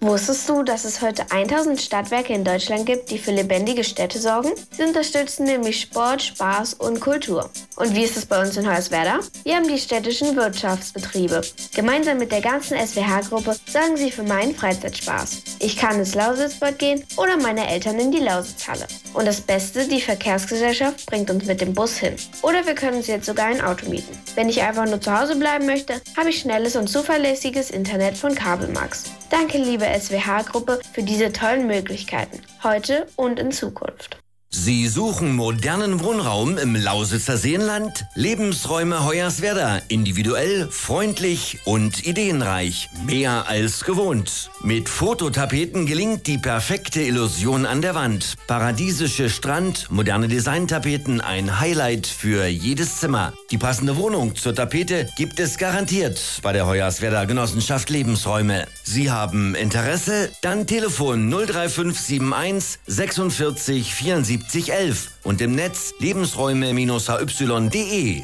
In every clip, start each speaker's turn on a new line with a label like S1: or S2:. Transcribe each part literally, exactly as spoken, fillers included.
S1: Wusstest du, dass es heute tausend Stadtwerke in Deutschland gibt, die für lebendige Städte sorgen? Sie unterstützen nämlich Sport, Spaß und Kultur. Und wie ist es bei uns in Hoyerswerda? Wir haben die städtischen Wirtschaftsbetriebe. Gemeinsam mit der ganzen S W H-Gruppe sorgen sie für meinen Freizeitspaß. Ich kann ins Lausitzbad gehen oder meine Eltern in die Lausitzhalle. Und das Beste, die Verkehrsgesellschaft bringt uns mit dem Bus hin. Oder wir können uns jetzt sogar ein Auto mieten. Wenn ich einfach nur zu Hause bleiben möchte, habe ich schnelles und zuverlässiges Internet von Kabelmax. Danke, liebe S W H-Gruppe, für diese tollen Möglichkeiten, heute und in Zukunft.
S2: Sie suchen modernen Wohnraum im Lausitzer Seenland? Lebensräume Hoyerswerda. Individuell, freundlich und ideenreich. Mehr als gewohnt. Mit Fototapeten gelingt die perfekte Illusion an der Wand. Paradiesische Strand, moderne Designtapeten, ein Highlight für jedes Zimmer. Die passende Wohnung zur Tapete gibt es garantiert bei der Hoyerswerda Genossenschaft Lebensräume. Sie haben Interesse? Dann Telefon null drei fünf sieben eins sechsundvierzig vierundsiebzig elf und im Netz lebensräume H Y punkt de.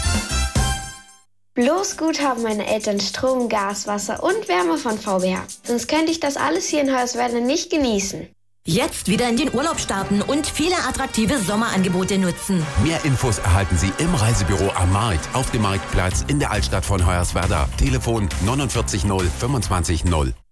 S1: Bloß gut haben meine Eltern Strom, Gas, Wasser und Wärme von V B H. Sonst könnte ich das alles hier in Hoyerswerda nicht genießen.
S3: Jetzt wieder in den Urlaub starten und viele attraktive Sommerangebote nutzen.
S4: Mehr Infos erhalten Sie im Reisebüro am Markt, auf dem Marktplatz in der Altstadt von Hoyerswerda. Telefon neunundvierzig null fünfundzwanzig null.